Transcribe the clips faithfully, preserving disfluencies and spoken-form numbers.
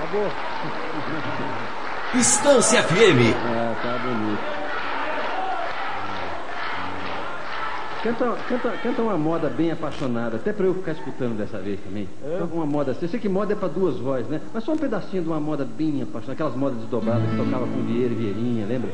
Acabou. Estância F M. Ah, tá bonito. Canta, canta, canta uma moda bem apaixonada, até pra eu ficar escutando dessa vez também. É? Uma moda assim. Eu sei que moda é pra duas vozes, né? Mas só um pedacinho de uma moda bem apaixonada, aquelas modas desdobradas que tocava com Vieira e Vieirinha, lembra?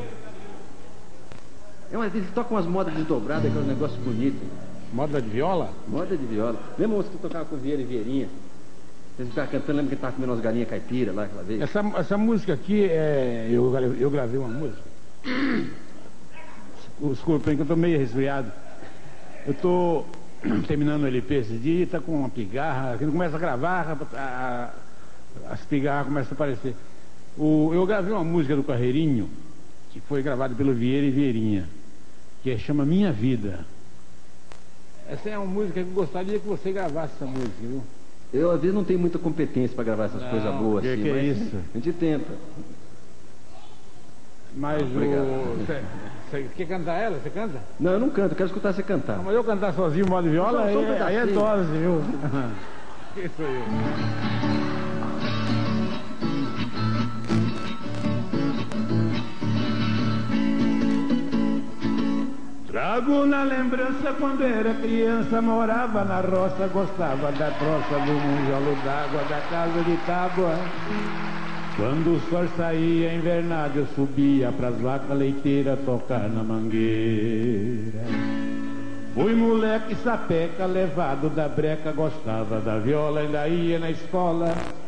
É uma, eles tocam umas modas desdobradas, aquele negócio bonito. Moda de viola? Moda de viola. Lembra música que tocava com Vieira e Vieirinha? Vocês ficavam cantando, lembra que ele tava comendo umas galinhas caipira lá aquela vez? Essa, essa música aqui, é, eu, eu gravei uma música. Desculpem que eu tô meio resfriado. Eu tô terminando o L P esse dia e tá com uma pigarra, que não começa a gravar, a, a, as pigarras começam a aparecer. O, eu gravei uma música do Carreirinho, que foi gravada pelo Vieira e Vieirinha, que chama Minha Vida. Essa é uma música que eu gostaria que você gravasse essa música, viu? Eu, às vezes, não tenho muita competência para gravar essas não, coisas boas que assim, que é mas isso? A gente tenta. Mas o... Você quer cantar ela? Você canta? Não, eu não canto, eu quero escutar você cantar. Não, mas eu cantar sozinho, modo viola, aí, um aí é dose, viu? Quem sou eu? Trago na lembrança quando era criança, morava na roça, gostava da troça, do monjolo d'água, da casa de tábua. Quando o sol saía invernado, eu subia pras vacas leiteiras tocar na mangueira. Fui moleque sapeca, levado da breca, gostava da viola, ainda ia na escola.